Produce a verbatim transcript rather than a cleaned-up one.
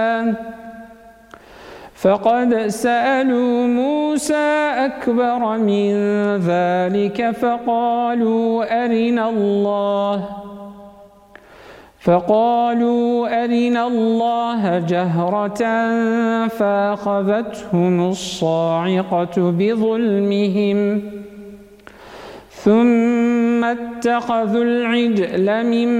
فقد سألوا موسى أكبر من ذلك فقالوا أرنا الله فقالوا أرنا الله جهرة فأخذتهم الصاعقة بظلمهم ثم اتخذوا العجل من